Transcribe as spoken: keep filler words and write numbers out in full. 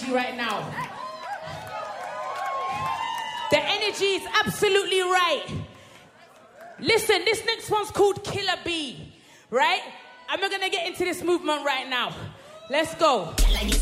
energy right now. The energy is absolutely right. Listen, this next one's called Killer Bee, right? And we're gonna get into this movement right now. Let's go.